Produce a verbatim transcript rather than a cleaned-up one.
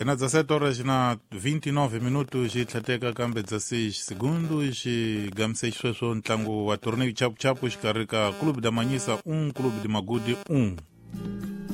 na dezessete horas na vinte e nove minutos itlateka kambe dezesseis segundos gamsei sweswo ntlangu wa torneio chapu chapu xikarhi ka clube da Manyisa um clube de Magudi um.